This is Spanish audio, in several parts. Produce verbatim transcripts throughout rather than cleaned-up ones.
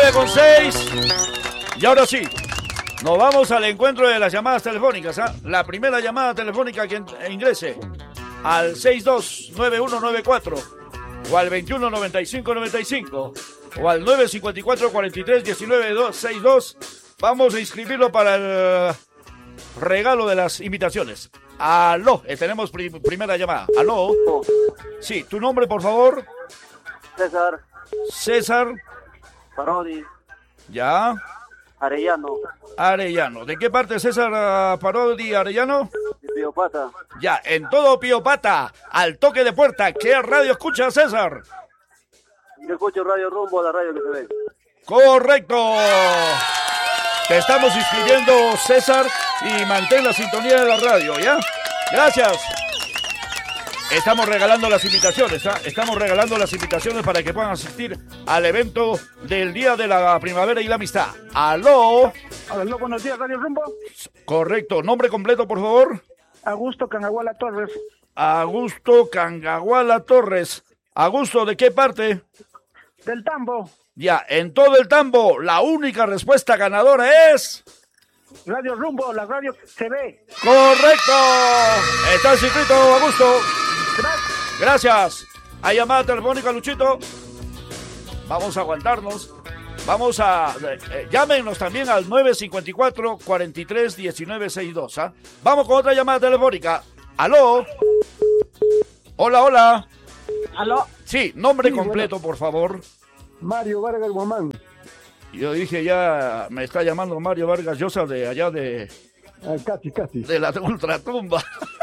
nueve con seis. Y ahora sí, nos vamos al encuentro de las llamadas telefónicas. ¿eh? La primera llamada telefónica que ingrese al seis dos nueve uno nueve cuatro o al veintiuno noventa y cinco noventa y cinco o al nueve cincuenta y cuatro cuarenta y tres diecinueve sesenta y dos. Vamos a inscribirlo para el regalo de las invitaciones. Aló, eh, tenemos prim- primera llamada. Aló. Sí, tu nombre, por favor. César. César. Parodi. Ya. Arellano. Arellano. ¿De qué parte, César uh, Parodi Arellano? De Piopata. Ya, en todo Piopata, al toque de puerta. ¿Qué radio escucha, César? Yo escucho Radio Rumbo, la radio que se ve. ¡Correcto! Te estamos inscribiendo, César, y mantén la sintonía de la radio, ¿ya? Gracias. Estamos regalando las invitaciones, ¿eh? Estamos regalando las invitaciones para que puedan asistir al evento del Día de la Primavera y la Amistad. ¡Aló! Aló, buenos días, Radio Rumbo. Correcto. ¿Nombre completo, por favor? Augusto Cangaguala Torres. Augusto Cangaguala Torres. Augusto, ¿de qué parte? Del Tambo. Ya, en todo el Tambo, la única respuesta ganadora es... Radio Rumbo, la radio que se ve. ¡Correcto! Estás inscrito, Augusto. Gracias. Gracias. Hay llamada telefónica, Luchito. Vamos a aguantarnos. Vamos a... Eh, eh, llámenos también al nueve cincuenta y cuatro cuarenta y tres diecinueve sesenta y dos. ¿ah? Vamos con otra llamada telefónica. ¿Aló? Hola, hola. Aló. Sí, nombre Sí, completo, bueno. por favor. Mario Vargas Guamán. Yo dije ya, me está llamando Mario Vargas Llosa de allá de... Ah, casi, casi. De la ultratumba.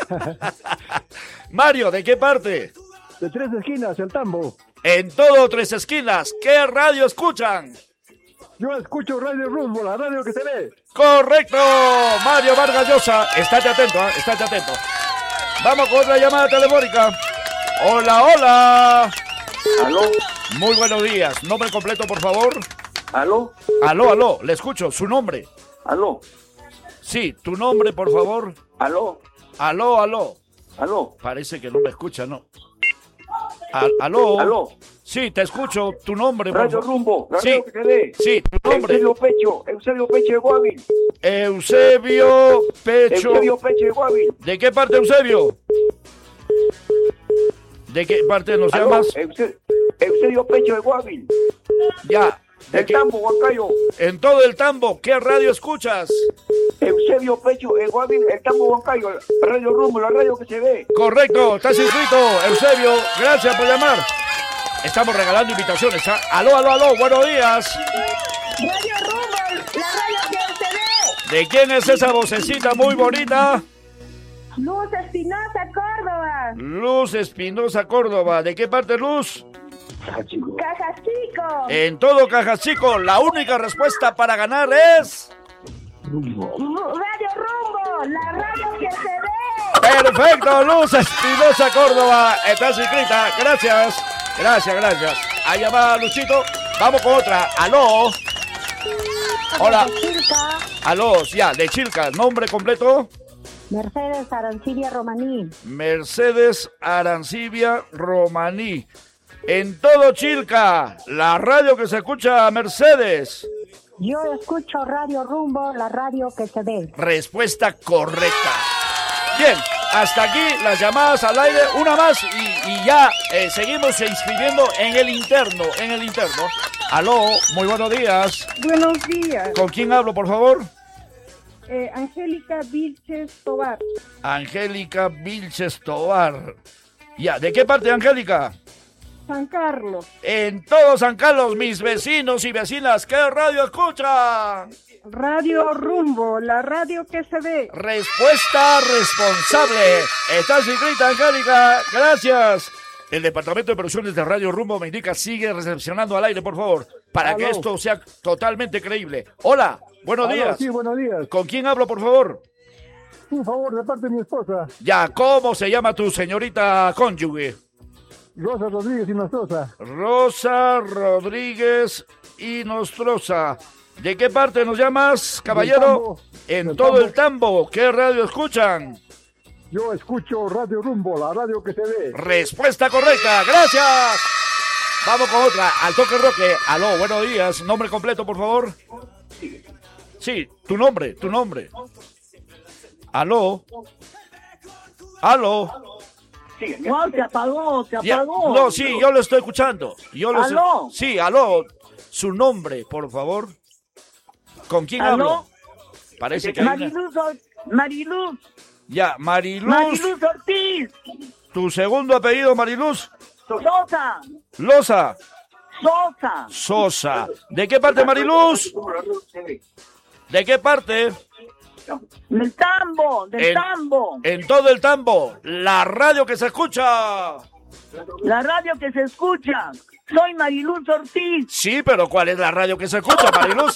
Mario, ¿de qué parte? De Tres Esquinas, el Tambo. En todo Tres Esquinas. ¿Qué radio escuchan? Yo escucho Radio Rumbo, la radio que se ve. ¡Correcto! Mario Vargas Llosa. Estate atento, ¿eh? Estate atento. Vamos con otra llamada telefónica. Hola, hola. Aló. Muy buenos días. Nombre completo, por favor. Aló. Aló, aló. Le escucho. Su nombre. Aló. Sí, tu nombre, por favor. Aló. Aló, aló. Aló. Parece que no me escucha, ¿no? Al- aló. Aló. Sí, te escucho. Tu nombre, por Radio favor. Rumbo, la Sí. radio que se ve. Sí, tu nombre. Eusebio Pecho, Eusebio Pecho de Guavil. Eusebio Pecho. Eusebio Pecho de Guavil. ¿De qué parte, Eusebio? ¿De qué parte nos Aló. llamas? Euse- Eusebio Pecho de Guavil. Ya. ¿De Del qué? Tambo, Huancayo. En todo el Tambo, ¿qué radio escuchas? Eusebio Pecho de Guavil, el Tambo, Huancayo. Radio Rumbo, la radio que se ve. Correcto, estás inscrito, Eusebio. Gracias por llamar. Estamos regalando invitaciones. ¿ah? Aló, aló, aló, buenos días. Radio Rumbo, la radio que se ve. ¿De quién es esa vocecita muy bonita? Luz Espinosa, Córdoba. Luz Espinosa, Córdoba. ¿De qué parte, Luz? Cajachico. En todo Cajachico, la única respuesta para ganar es... Radio Rumbo, la radio que se ve. Perfecto, Luz Espinosa, Córdoba. Estás inscrita. Gracias. Gracias, gracias. Hay llamada, Luchito. Vamos con otra. Aló. Hola. Chilca, Aló, ya, de Chilca. ¿Nombre completo? Mercedes Arancibia Romaní. Mercedes Arancibia Romaní. En todo Chilca, la radio que se escucha, Mercedes. Yo escucho Radio Rumbo, la radio que se ve. Respuesta correcta. Bien, hasta aquí las llamadas al aire. Una más y, y ya eh, seguimos inscribiendo en el interno, en el interno. Aló, muy buenos días. Buenos días, ¿Con quién hablo, por favor? eh, Angélica Vilches Tobar, Angélica Vilches Tobar. Ya, ¿de qué parte, Angélica? San Carlos. En todo San Carlos, mis vecinos y vecinas, ¿qué radio escuchan? Radio Rumbo, la radio que se ve. Respuesta responsable. Estás inscrita, Angélica. Gracias. El Departamento de Producciones de Radio Rumbo me indica, sigue recepcionando al aire, por favor, para Aló. que esto sea totalmente creíble. Hola, buenos Aló, días. Sí, buenos días. ¿Con quién hablo, por favor? Un favor de parte de mi esposa, Ya, ¿cómo se llama tu señorita cónyuge? Rosa Rodríguez y Nostroza. Rosa Rodríguez y Nostroza. ¿De qué parte nos llamas, caballero? Tambo. En Del todo Tambo. el Tambo. ¿Qué radio escuchan? Yo escucho Radio Rumbo, la radio que se ve. Respuesta correcta. Gracias. Vamos con otra. Al toque Roque. Aló, buenos días. Nombre completo, por favor. Sí, tu nombre, tu nombre. Aló. Aló. No, se apagó, se Ya, apagó. no, sí, yo lo estoy escuchando. Yo lo ¿Aló? estoy- Sí, aló. Su nombre, por favor. ¿Con quién ¿Aló? hablo? Parece que hay una- Mariluz, Or- Mariluz, Ya, Mariluz. Mariluz Ortiz, Tu segundo apellido, Mariluz. Sosa, Loza. Sosa, Sosa. ¿De qué parte, Mariluz? ¿De qué parte? del tambo, del En- tambo, En todo el tambo. La radio que se escucha. la radio que se escucha. Soy Mariluz Ortiz, Sí, pero ¿cuál es la radio que se escucha, Mariluz?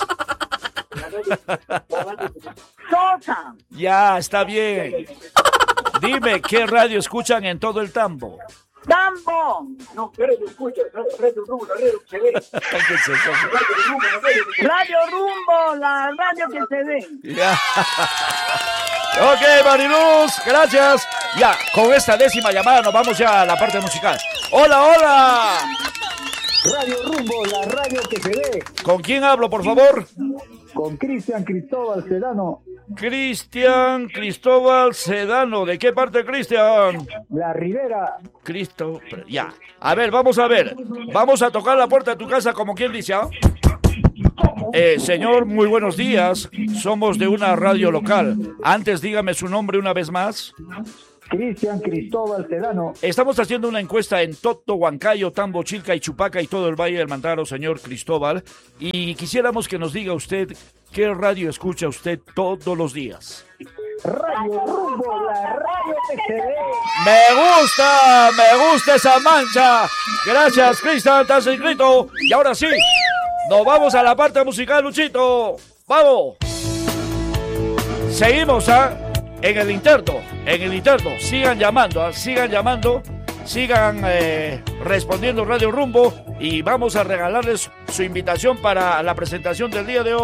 Sosa, Ya, está bien. Dime, ¿qué radio escuchan en todo el tambo? tambo, No, radio escucha, radio rumbo, la radio que se ve. Cállense, Sosa. Radio rumbo, la radio que se ve. Radio Rumbo, la radio que se ve. Ya. Ok, Mariluz, gracias. Ya, con esta décima llamada nos vamos ya a la parte musical. Hola, hola. Radio Rumbo, la radio que se ve. ¿Con quién hablo, por favor? Con Cristian Cristóbal Sedano, Cristian Cristóbal Sedano. ¿De qué parte, Cristian? La Ribera. Cristo, ya. A ver, vamos a ver. Vamos a tocar la puerta de tu casa como quien dice, ¿ah? Eh, señor, muy buenos días. Somos de una radio local. Antes dígame su nombre una vez más. Cristian Cristóbal Sedano. Estamos haciendo una encuesta en Toto, Huancayo, Tambo, Chilca y Chupaca y todo el Valle del Mantaro, señor Cristóbal. Y quisiéramos que nos diga usted qué radio escucha usted todos los días. Radio Rumbo, la radio que se ve. Me gusta, me gusta esa mancha. Gracias, Cristian, te has inscrito. Y ahora sí, nos vamos a la parte musical, Luchito. ¡Vamos! Seguimos, ¿ah? En el interno, en el interno. Sigan llamando, ¿ah? Sigan llamando. Sigan eh, respondiendo Radio Rumbo. Y vamos a regalarles su invitación para la presentación del día de hoy.